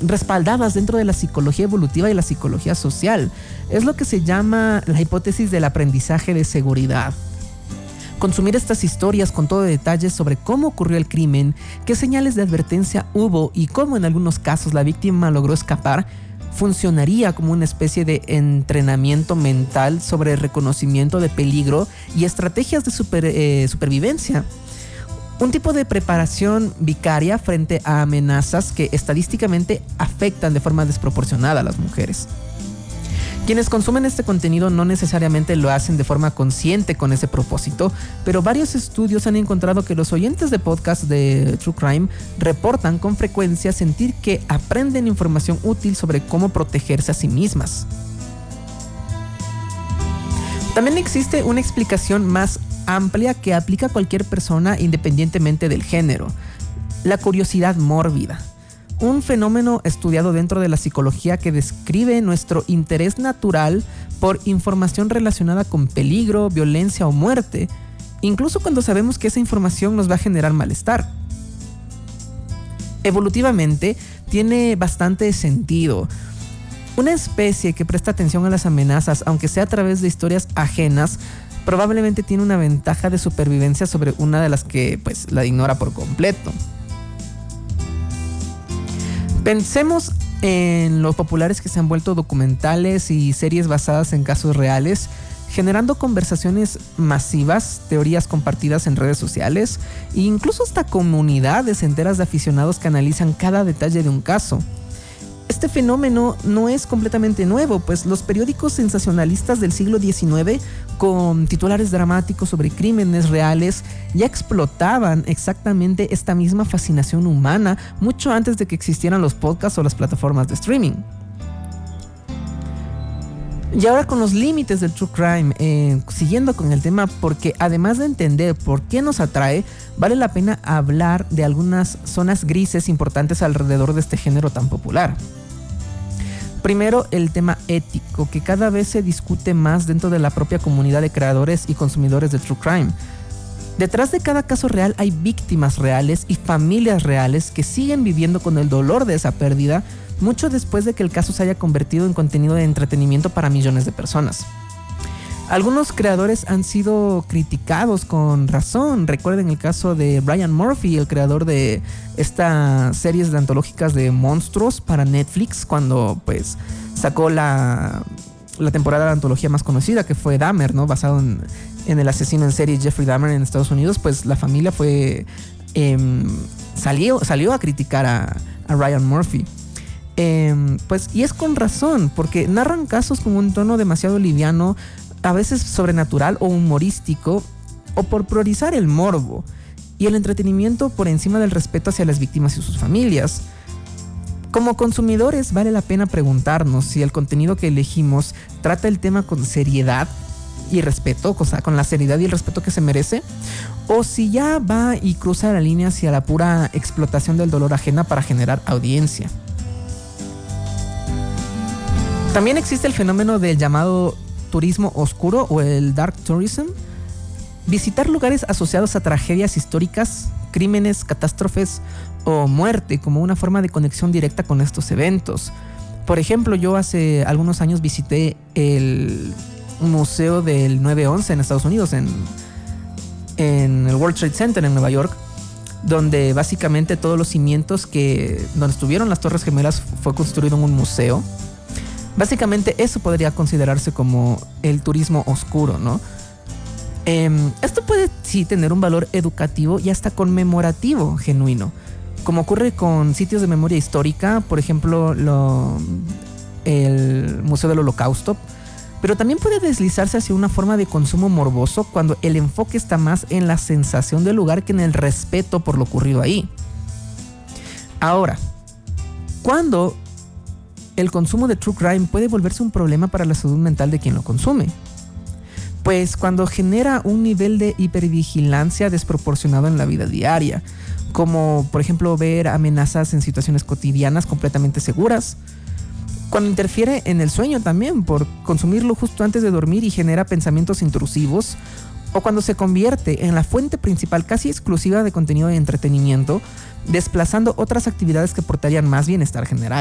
respaldadas dentro de la psicología evolutiva y la psicología social. Es lo que se llama la hipótesis del aprendizaje de seguridad. Consumir estas historias con todo detalle sobre cómo ocurrió el crimen, qué señales de advertencia hubo y cómo en algunos casos la víctima logró escapar, funcionaría como una especie de entrenamiento mental sobre reconocimiento de peligro y estrategias de supervivencia. Un tipo de preparación vicaria frente a amenazas que estadísticamente afectan de forma desproporcionada a las mujeres. Quienes consumen este contenido no necesariamente lo hacen de forma consciente con ese propósito, pero varios estudios han encontrado que los oyentes de podcast de True Crime reportan con frecuencia sentir que aprenden información útil sobre cómo protegerse a sí mismas. También existe una explicación más amplia que aplica a cualquier persona independientemente del género: la curiosidad mórbida. Un fenómeno estudiado dentro de la psicología que describe nuestro interés natural por información relacionada con peligro, violencia o muerte, incluso cuando sabemos que esa información nos va a generar malestar. Evolutivamente, tiene bastante sentido. Una especie que presta atención a las amenazas, aunque sea a través de historias ajenas, probablemente tiene una ventaja de supervivencia sobre una de las que pues la ignora por completo. Pensemos en los populares que se han vuelto documentales y series basadas en casos reales, generando conversaciones masivas, teorías compartidas en redes sociales e incluso hasta comunidades enteras de aficionados que analizan cada detalle de un caso. Este fenómeno no es completamente nuevo, pues los periódicos sensacionalistas del siglo XIX, con titulares dramáticos sobre crímenes reales, ya explotaban exactamente esta misma fascinación humana mucho antes de que existieran los podcasts o las plataformas de streaming. Y ahora con los límites del True Crime, siguiendo con el tema, porque además de entender por qué nos atrae, vale la pena hablar de algunas zonas grises importantes alrededor de este género tan popular. Primero, el tema ético, que cada vez se discute más dentro de la propia comunidad de creadores y consumidores de True Crime. Detrás de cada caso real hay víctimas reales y familias reales que siguen viviendo con el dolor de esa pérdida, mucho después de que el caso se haya convertido en contenido de entretenimiento para millones de personas. Algunos creadores han sido criticados con razón. Recuerden el caso de Brian Murphy, el creador de estas series antológicas de monstruos para Netflix, cuando pues sacó la temporada de la antología más conocida, que fue Dahmer, ¿no? Basado en el asesino en serie Jeffrey Dahmer en Estados Unidos. Pues la familia salió a criticar a Ryan Murphy. Y es con razón, porque narran casos con un tono demasiado liviano, a veces sobrenatural o humorístico, o por priorizar el morbo y el entretenimiento por encima del respeto hacia las víctimas y sus familias. Como consumidores vale la pena preguntarnos si el contenido que elegimos trata el tema con seriedad y respeto, o sea, con la seriedad y el respeto que se merece, o si ya va y cruza la línea hacia la pura explotación del dolor ajena para generar audiencia. También existe el fenómeno del llamado turismo oscuro o el dark tourism. Visitar lugares asociados a tragedias históricas, crímenes, catástrofes o muerte como una forma de conexión directa con estos eventos. Por ejemplo, yo hace algunos años visité el museo del 9/11 en Estados Unidos, en el World Trade Center en Nueva York, donde básicamente todos los cimientos donde estuvieron las Torres Gemelas fue construido en un museo. Básicamente eso podría considerarse como el turismo oscuro, ¿no? Esto puede sí tener un valor educativo y hasta conmemorativo genuino, como ocurre con sitios de memoria histórica, por ejemplo el Museo del Holocausto, pero también puede deslizarse hacia una forma de consumo morboso cuando el enfoque está más en la sensación del lugar que en el respeto por lo ocurrido ahí. Ahora, ¿cuándo el consumo de True Crime puede volverse un problema para la salud mental de quien lo consume? Pues cuando genera un nivel de hipervigilancia desproporcionado en la vida diaria, como por ejemplo ver amenazas en situaciones cotidianas completamente seguras, cuando interfiere en el sueño también por consumirlo justo antes de dormir y genera pensamientos intrusivos, o cuando se convierte en la fuente principal casi exclusiva de contenido de entretenimiento, desplazando otras actividades que aportarían más bienestar general.